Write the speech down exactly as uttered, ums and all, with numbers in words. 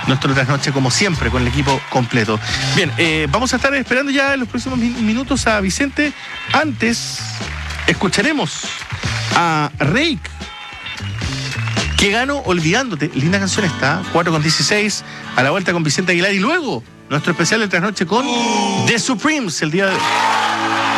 nuestro trasnoche como siempre, con el equipo completo. Bien, eh, vamos a estar esperando ya en los próximos min- minutos a Vicente. Antes, escucharemos a Reik, que ganó Olvidándote. Linda canción está, cuatro con dieciséis, a la vuelta con Vicente Aguilar y luego nuestro especial de trasnoche con The Supremes el día de hoy.